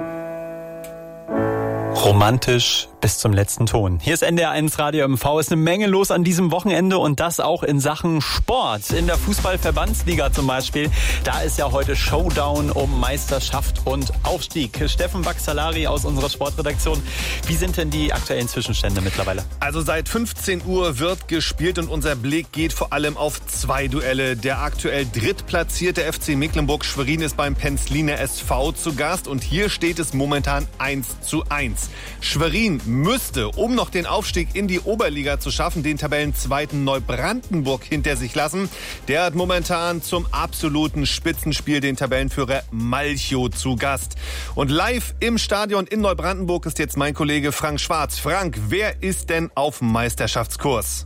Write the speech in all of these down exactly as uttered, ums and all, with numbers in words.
Romantisch bis zum letzten Ton. Hier ist N D R eins Radio M V. Ist eine Menge los an diesem Wochenende und das auch in Sachen Sport. In der Fußball-Verbandsliga zum Beispiel. Da ist ja heute Showdown um Meisterschaft und Aufstieg. Steffen Baxalari aus unserer Sportredaktion. Wie sind denn die aktuellen Zwischenstände mittlerweile? Also seit fünfzehn Uhr wird gespielt und unser Blick geht vor allem auf zwei Duelle. Der aktuell drittplatzierte F C Mecklenburg-Schwerin ist beim Penzliner S V zu Gast und hier steht es momentan eins zu eins. Schwerin müsste, um noch den Aufstieg in die Oberliga zu schaffen, den Tabellenzweiten Neubrandenburg hinter sich lassen. Der hat momentan zum absoluten Spitzenspiel den Tabellenführer Malchow zu Gast. Und live im Stadion in Neubrandenburg ist jetzt mein Kollege Frank Schwarz. Frank, wer ist denn auf Meisterschaftskurs?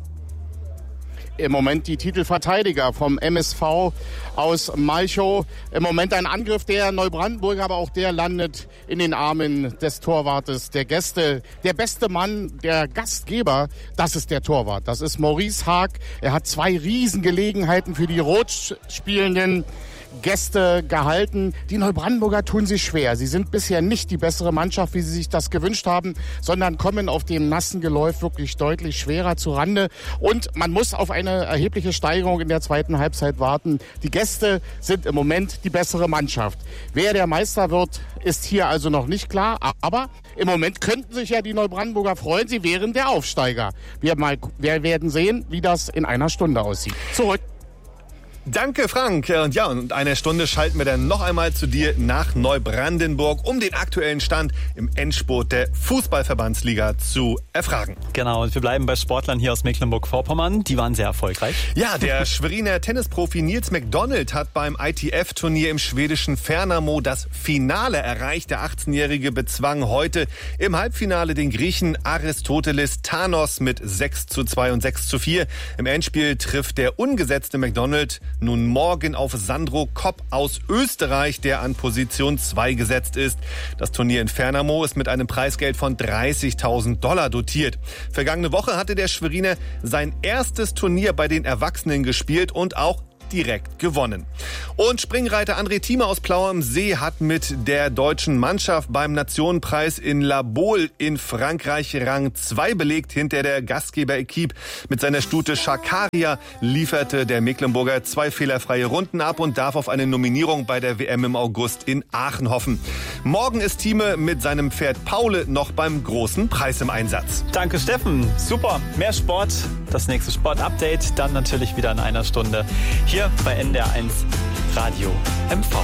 Im Moment die Titelverteidiger vom M S V aus Malchow. Im Moment ein Angriff der Neubrandenburger, aber auch der landet in den Armen des Torwartes der Gäste. Der beste Mann, der Gastgeber, das ist der Torwart. Das ist Maurice Haag. Er hat zwei Riesengelegenheiten für die rot spielenden Gäste gehalten. Die Neubrandenburger tun sich schwer. Sie sind bisher nicht die bessere Mannschaft, wie sie sich das gewünscht haben, sondern kommen auf dem nassen Geläuf wirklich deutlich schwerer zu Rande. Und man muss auf eine erhebliche Steigerung in der zweiten Halbzeit warten. Die Gäste sind im Moment die bessere Mannschaft. Wer der Meister wird, ist hier also noch nicht klar. Aber im Moment könnten sich ja die Neubrandenburger freuen. Sie wären der Aufsteiger. Wir, mal, wir werden sehen, wie das in einer Stunde aussieht. Zurück. Danke, Frank. Und ja, und in einer Stunde schalten wir dann noch einmal zu dir nach Neubrandenburg, um den aktuellen Stand im Endspurt der Fußballverbandsliga zu erfragen. Genau, und wir bleiben bei Sportlern hier aus Mecklenburg-Vorpommern. Die waren sehr erfolgreich. Ja, der Schweriner Tennisprofi Nils McDonald hat beim I T F-Turnier im schwedischen Värnamo das Finale erreicht. Der achtzehnjährige bezwang heute im Halbfinale den Griechen Aristoteles Thanos mit sechs zu zwei und sechs zu vier. Im Endspiel trifft der ungesetzte McDonald nun morgen auf Sandro Kopp aus Österreich, der an Position zwei gesetzt ist. Das Turnier in Värnamo ist mit einem Preisgeld von dreißigtausend Dollar dotiert. Vergangene Woche hatte der Schweriner sein erstes Turnier bei den Erwachsenen gespielt und auch direkt gewonnen. Und Springreiter André Thieme aus Plaue am See hat mit der deutschen Mannschaft beim Nationenpreis in La Baule in Frankreich Rang zwei belegt. Hinter der Gastgeber-Equipe mit seiner Stute Schakaria lieferte der Mecklenburger zwei fehlerfreie Runden ab und darf auf eine Nominierung bei der W M im August in Aachen hoffen. Morgen ist Thieme mit seinem Pferd Paule noch beim großen Preis im Einsatz. Danke, Steffen. Super. Mehr Sport. Das nächste Sport-Update dann natürlich wieder in einer Stunde. Hier bei N D R eins Radio M V.